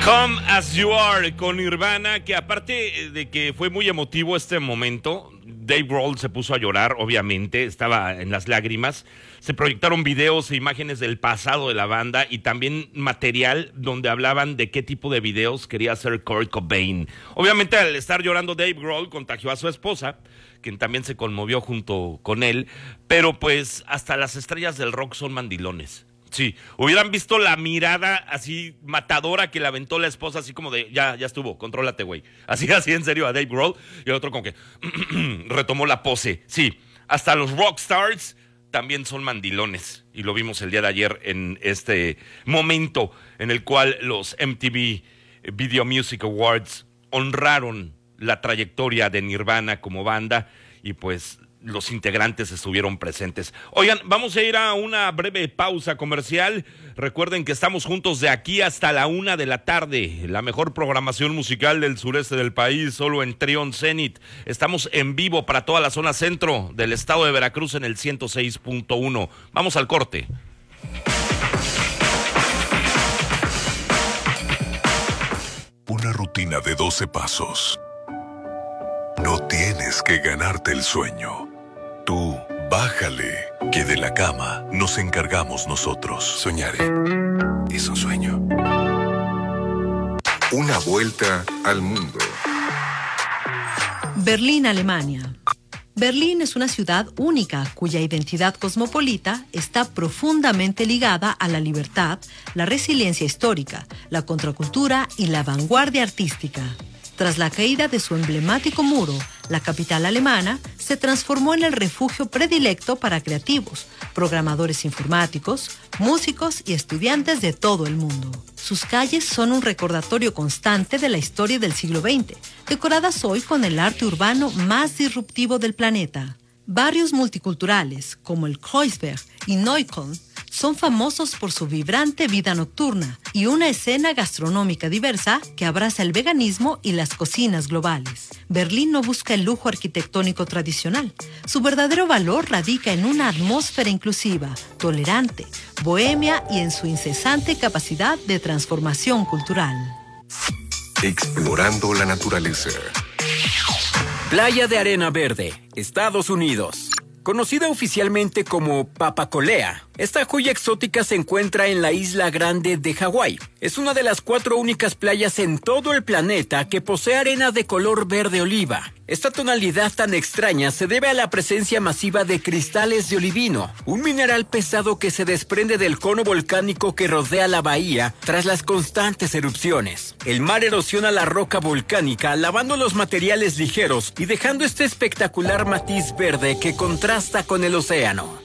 Come As You Are con Nirvana, que aparte de que fue muy emotivo este momento, Dave Grohl se puso a llorar, obviamente, estaba en las lágrimas. Se proyectaron videos e imágenes del pasado de la banda y también material donde hablaban de qué tipo de videos quería hacer Kurt Cobain. Obviamente, al estar llorando Dave Grohl, contagió a su esposa, quien también se conmovió junto con él, pero pues hasta las estrellas del rock son mandilones. Sí, hubieran visto la mirada así matadora que le aventó la esposa, así como de, ya estuvo, contrólate, güey. Así en serio a Dave Grohl, y el otro como que retomó la pose. Sí, hasta los rockstars también son mandilones, y lo vimos el día de ayer en este momento en el cual los MTV Video Music Awards honraron la trayectoria de Nirvana como banda, y pues los integrantes estuvieron presentes. Oigan, vamos a ir a una breve pausa comercial. Recuerden que estamos juntos de aquí hasta la 1 de la tarde. La mejor programación musical del sureste del país, solo en Trion Zenith. Estamos en vivo para toda la zona centro del estado de Veracruz en el 106.1. Vamos al corte. Una rutina de 12 pasos. No tienes que ganarte el sueño. Tú, bájale, que de la cama nos encargamos nosotros. Soñaré. Es un sueño. Una vuelta al mundo. Berlín, Alemania. Berlín es una ciudad única cuya identidad cosmopolita está profundamente ligada a la libertad, la resiliencia histórica, la contracultura y la vanguardia artística. Tras la caída de su emblemático muro, la capital alemana se transformó en el refugio predilecto para creativos, programadores informáticos, músicos y estudiantes de todo el mundo. Sus calles son un recordatorio constante de la historia del siglo XX, decoradas hoy con el arte urbano más disruptivo del planeta. Barrios multiculturales, como el Kreuzberg y Neukölln, son famosos por su vibrante vida nocturna y una escena gastronómica diversa que abraza el veganismo y las cocinas globales. Berlín no busca el lujo arquitectónico tradicional. Su verdadero valor radica en una atmósfera inclusiva, tolerante, bohemia y en su incesante capacidad de transformación cultural. Explorando la naturaleza. Playa de Arena Verde, Estados Unidos. Conocida oficialmente como Papacolea, esta joya exótica se encuentra en la Isla Grande de Hawái. Es una de las 4 únicas playas en todo el planeta que posee arena de color verde oliva. Esta tonalidad tan extraña se debe a la presencia masiva de cristales de olivino, un mineral pesado que se desprende del cono volcánico que rodea la bahía tras las constantes erupciones. El mar erosiona la roca volcánica, lavando los materiales ligeros y dejando este espectacular matiz verde que contrasta con el océano.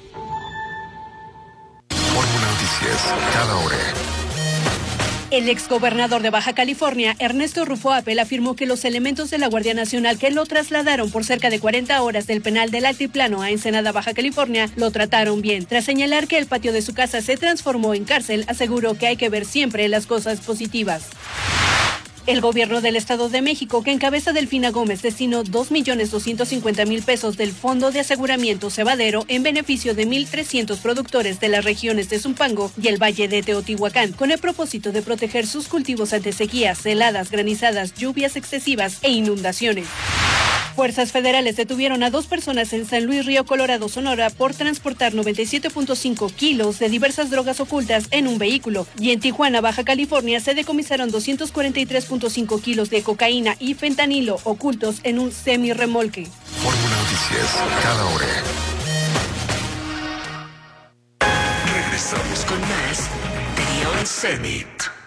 Fórmula Noticias, cada hora. El exgobernador de Baja California, Ernesto Rufo Apel, afirmó que los elementos de la Guardia Nacional que lo trasladaron por cerca de 40 horas del penal del Altiplano a Ensenada, Baja California, lo trataron bien. Tras señalar que el patio de su casa se transformó en cárcel, aseguró que hay que ver siempre las cosas positivas. El gobierno del Estado de México, que encabeza Delfina Gómez, destinó 2.250.000 pesos del Fondo de Aseguramiento Cebadero en beneficio de 1.300 productores de las regiones de Zumpango y el Valle de Teotihuacán, con el propósito de proteger sus cultivos ante sequías, heladas, granizadas, lluvias excesivas e inundaciones. Fuerzas federales detuvieron a 2 personas en San Luis Río Colorado, Sonora, por transportar 97.5 kilos de diversas drogas ocultas en un vehículo. Y en Tijuana, Baja California, se decomisaron 243.5 kilos de cocaína y fentanilo ocultos en un semirremolque. Fórmula Noticias, cada hora. Regresamos con más Trion Zenith.